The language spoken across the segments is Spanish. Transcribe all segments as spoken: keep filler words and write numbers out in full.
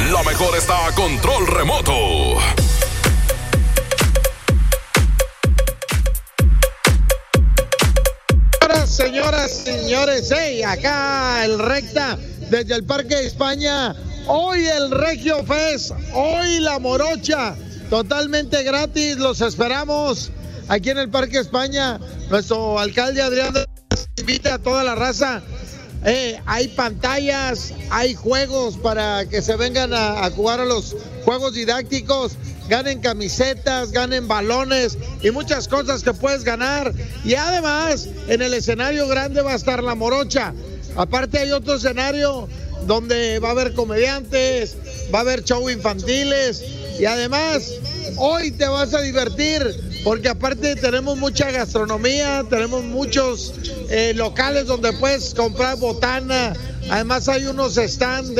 La mejor está a control remoto. Señoras, señores, hey, acá el Recta desde el Parque España. Hoy el Regio Fest, hoy la Morocha, totalmente gratis. Los esperamos aquí en el Parque España. Nuestro alcalde Adrián invita a toda la raza. Eh, hay pantallas, hay juegos para que se vengan a, a jugar a los juegos didácticos. Ganen camisetas, ganen balones y muchas cosas que puedes ganar. Y además, en el escenario grande va a estar la Morocha. Aparte hay otro escenario donde va a haber comediantes, va a haber show infantiles. Y además, hoy te vas a divertir porque aparte tenemos mucha gastronomía, tenemos muchos eh, locales donde puedes comprar botana. Además hay unos stands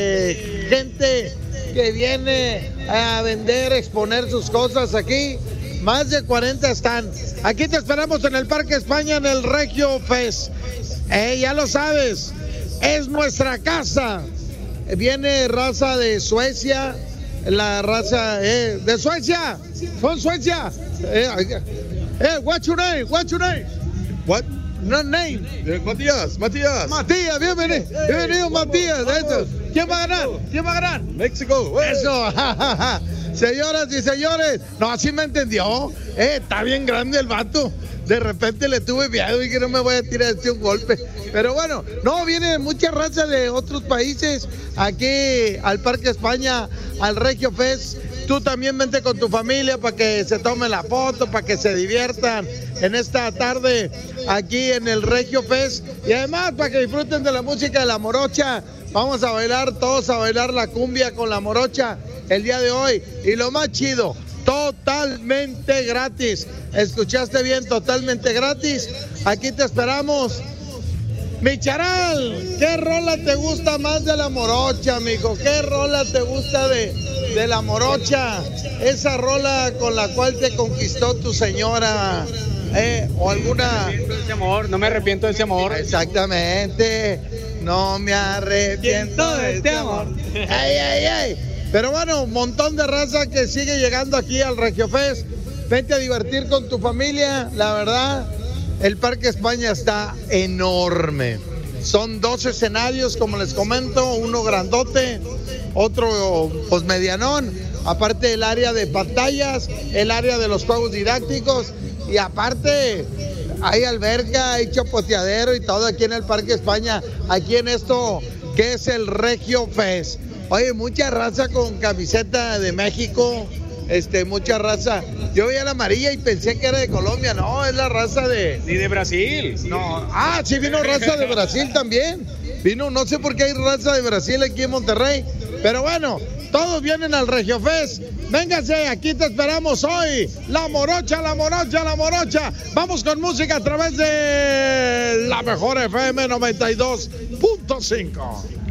de gente que viene a vender, exponer sus cosas aquí. Más de cuarenta están. Aquí te esperamos en el Parque España, en el Regio Fest. Eh, ya lo sabes, es nuestra casa. Viene raza de Suecia, la raza eh, de Suecia. Son Suecia. Eh, eh, what's your name? What's your name? What? No name. Eh, Matías, Matías. Matías, bienvenido. Bienvenido, Matías. ¿Quién va a ganar? ¿Quién va a ganar? México. Eso. Señoras y señores, no, así me entendió. Eh, está bien grande el vato. De repente le tuve miedo y que no me voy a tirar este un golpe. Pero bueno, no, viene mucha raza de otros países aquí al Parque España, al Regio Fest. Tú también vente con tu familia para que se tomen la foto, para que se diviertan en esta tarde aquí en el Regio Fest. Y además para que disfruten de la música de la Morocha. Vamos a bailar todos, a bailar la cumbia con la Morocha el día de hoy. Y lo más chido, totalmente gratis. ¿Escuchaste bien? Totalmente gratis. Aquí te esperamos. Mi Charal, ¿qué rola te gusta más de la Morocha, mijo? ¿Qué rola te gusta de, de la Morocha? Esa rola con la cual te conquistó tu señora, ¿eh? O alguna... No me arrepiento de ese amor, no me arrepiento de ese amor. Exactamente, no me arrepiento de este amor. ¡Ay, ay, ay! Pero bueno, un montón de raza que sigue llegando aquí al Regio Fest. Vente a divertir con tu familia, la verdad. El Parque España está enorme. Son dos escenarios, como les comento, uno grandote, otro pues medianón. Aparte el área de pantallas, el área de los juegos didácticos y aparte hay alberca, hay chapoteadero y todo aquí en el Parque España, aquí en esto que es el Regio Fest. Oye, mucha raza con camiseta de México. Este, mucha raza. Yo veía la amarilla y pensé que era de Colombia. No, es la raza de... Ni de Brasil. No. Ah, sí vino raza de Brasil también. Vino, no sé por qué hay raza de Brasil aquí en Monterrey. Pero bueno, todos vienen al Regio Fest. Véngase, aquí te esperamos hoy. La Morocha, la Morocha, la Morocha. Vamos con música a través de la mejor F M noventa y dos punto cinco.